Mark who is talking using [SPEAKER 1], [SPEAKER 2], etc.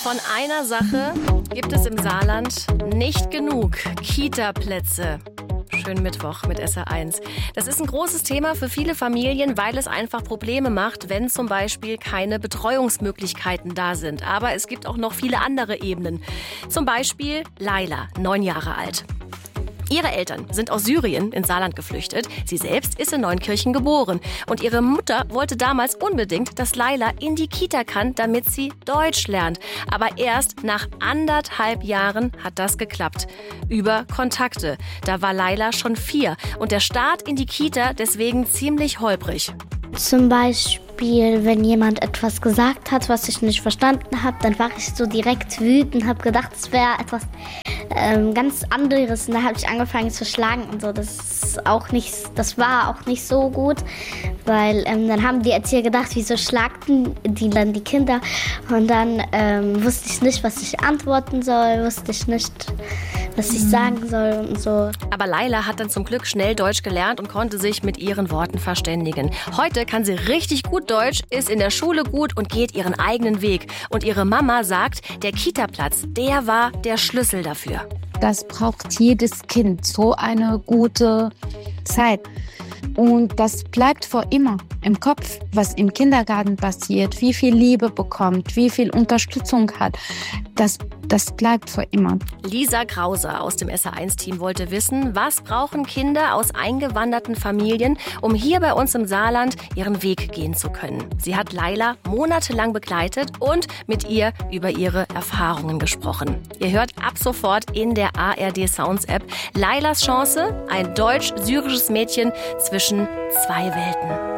[SPEAKER 1] Von einer Sache gibt es im Saarland nicht genug: Kita-Plätze. Schönen Mittwoch mit SR1. Das ist ein großes Thema für viele Familien, weil es einfach Probleme macht, wenn zum Beispiel keine Betreuungsmöglichkeiten da sind. Aber es gibt auch noch viele andere Ebenen. Zum Beispiel Laila, 9 Jahre alt. Ihre Eltern sind aus Syrien ins Saarland geflüchtet. Sie selbst ist in Neunkirchen geboren. Und ihre Mutter wollte damals unbedingt, dass Laila in die Kita kann, damit sie Deutsch lernt. Aber erst nach 1,5 Jahren hat das geklappt. Über Kontakte. Da war Laila schon 4 und der Start in die Kita deswegen ziemlich holprig.
[SPEAKER 2] Zum Beispiel, wenn jemand etwas gesagt hat, was ich nicht verstanden habe, dann war ich so direkt wütend, habe gedacht, es wäre etwas ganz anderes. Und da habe ich angefangen zu schlagen und so. Das war auch nicht so gut, weil dann haben die Erzieher gedacht, wieso schlagten die dann die Kinder? Und dann wusste ich nicht, was ich antworten soll, wusste ich nicht, was ich sagen soll und so.
[SPEAKER 1] Aber Laila hat dann zum Glück schnell Deutsch gelernt und konnte sich mit ihren Worten verständigen. Heute kann sie richtig gut Deutsch, ist in der Schule gut und geht ihren eigenen Weg. Und ihre Mama sagt, der Kita-Platz, der war der Schlüssel dafür.
[SPEAKER 3] Das braucht jedes Kind, so eine gute Zeit. Und das bleibt für immer im Kopf, was im Kindergarten passiert, wie viel Liebe bekommt, wie viel Unterstützung hat. Das bleibt für immer.
[SPEAKER 1] Lisa Krause aus dem SR1-Team wollte wissen, was brauchen Kinder aus eingewanderten Familien, um hier bei uns im Saarland ihren Weg gehen zu können. Sie hat Laila monatelang begleitet und mit ihr über ihre Erfahrungen gesprochen. Ihr hört ab sofort in der ARD Sounds App Lailas Chance, ein deutsch-syrisches Mädchen zwischen 2 Welten.